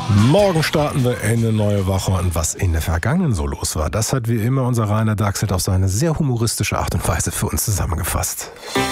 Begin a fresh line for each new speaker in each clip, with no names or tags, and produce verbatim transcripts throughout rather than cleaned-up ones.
Morgen starten wir in eine neue Woche und was in der Vergangenen so los war, das hat wie immer unser Rainer Dachselt auf seine sehr humoristische Art und Weise für uns zusammengefasst.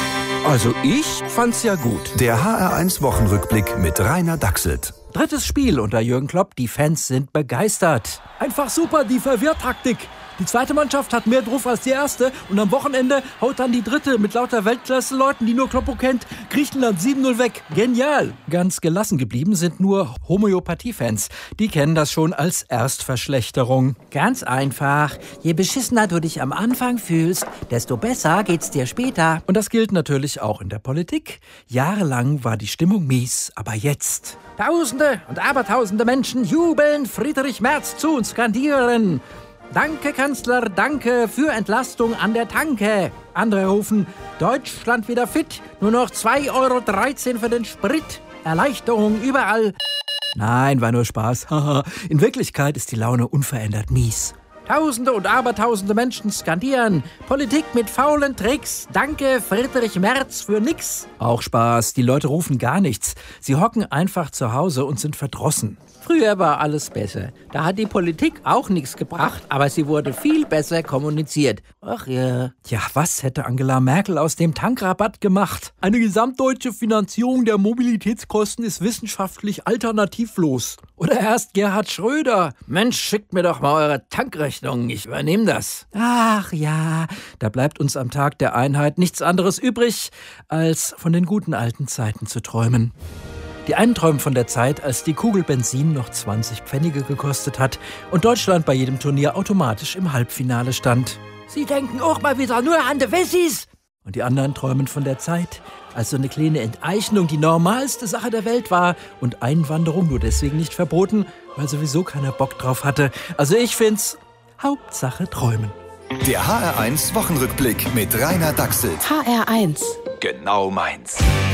Also ich fand's ja gut.
Der H R eins Wochenrückblick mit Rainer Dachselt.
Drittes Spiel unter Jürgen Klopp, die Fans sind begeistert.
Einfach super, die Verwirrtaktik. Die zweite Mannschaft hat mehr drauf als die erste und am Wochenende haut dann die dritte mit lauter Weltklasse-Leuten, die nur Kloppo kennt, Griechenland sieben null weg. Genial!
Ganz gelassen geblieben sind nur Homöopathie-Fans. Die kennen das schon als Erstverschlechterung.
Ganz einfach. Je beschissener du dich am Anfang fühlst, desto besser geht's dir später.
Und das gilt natürlich auch in der Politik. Jahrelang war die Stimmung mies, aber jetzt...
Tausende und abertausende Menschen jubeln Friedrich Merz zu und skandieren: Danke, Kanzler, danke für Entlastung an der Tanke. Andere rufen: Deutschland wieder fit, nur noch zwei Euro dreizehn für den Sprit. Erleichterung überall.
Nein, war nur Spaß. In Wirklichkeit ist die Laune unverändert mies.
Tausende und abertausende Menschen skandieren: Politik mit faulen Tricks. Danke, Friedrich Merz, für nix.
Auch Spaß. Die Leute rufen gar nichts. Sie hocken einfach zu Hause und sind verdrossen.
Früher war alles besser. Da hat die Politik auch nichts gebracht, aber sie wurde viel besser kommuniziert. Ach ja.
Ja, was hätte Angela Merkel aus dem Tankrabatt gemacht?
Eine gesamtdeutsche Finanzierung der Mobilitätskosten ist wissenschaftlich alternativlos.
Oder erst Gerhard Schröder.
Mensch, schickt mir doch mal eure Tankrechnung, ich übernehme das.
Ach ja, da bleibt uns am Tag der Einheit nichts anderes übrig, als von den guten alten Zeiten zu träumen. Die einen träumen von der Zeit, als die Kugel Benzin noch zwanzig Pfennige gekostet hat und Deutschland bei jedem Turnier automatisch im Halbfinale stand.
Sie denken auch mal wieder nur an die Wessis.
Und die anderen träumen von der Zeit, als so eine kleine Enteignung die normalste Sache der Welt war und Einwanderung nur deswegen nicht verboten, weil sowieso keiner Bock drauf hatte. Also ich find's Hauptsache träumen.
Der H R eins Wochenrückblick mit Rainer Dachselt.
H R eins.
Genau meins.